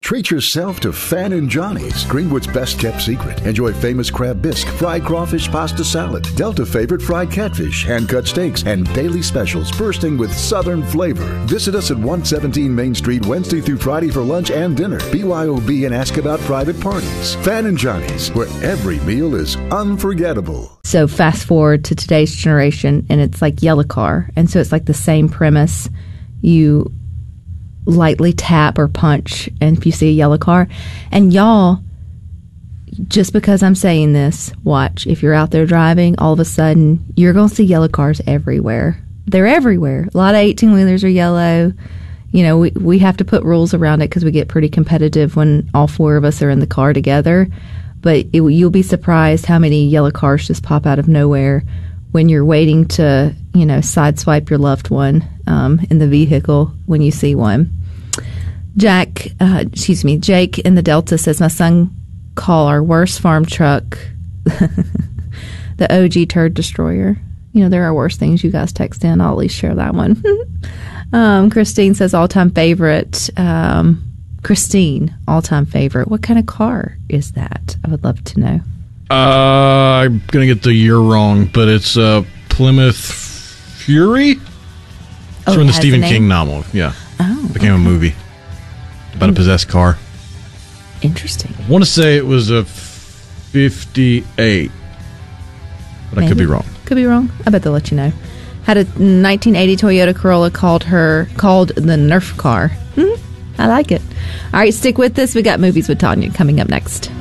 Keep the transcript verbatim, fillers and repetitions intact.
Treat yourself to Fan and Johnny's, Greenwood's best kept secret. Enjoy famous crab bisque, fried crawfish pasta salad, Delta favorite fried catfish, hand-cut steaks, and daily specials bursting with southern flavor. Visit us at one seventeen Main Street Wednesday through Friday for lunch and dinner. B Y O B and ask about private parties. Fan and Johnny's, where every meal is unforgettable. So fast forward to today's generation, and it's like Yellow Car. And so it's like the same premise. You lightly tap or punch and if you see a yellow car. And y'all, just because I'm saying this, watch. If you're out there driving, all of a sudden, you're going to see yellow cars everywhere. They're everywhere. A lot of eighteen-wheelers are yellow. You know, we, we have to put rules around it because we get pretty competitive when all four of us are in the car together. But it, you'll be surprised how many yellow cars just pop out of nowhere when you're waiting to, you know, sideswipe your loved one um, in the vehicle when you see one. Jack, uh, excuse me, Jake in the Delta says, my son call our worst farm truck the O G turd destroyer. You know, there are worse things you guys text in. I'll at least share that one. um, Christine says, all-time favorite. Um, Christine, all-time favorite. What kind of car is that? I would love to know. Uh, I'm going to get the year wrong, but it's uh, Plymouth Fury. It's oh, from it the has Stephen a King novel. Yeah. Oh. Became okay. a movie about a possessed car. Interesting. I want to say it was a fifty-eight, but Maybe. I could be wrong. Could be wrong. I bet they'll let you know. Had a nineteen eighty Toyota Corolla called her called the Nerf car. Mm-hmm. I like it. All right, stick with us. We got Movies with Tanya coming up next.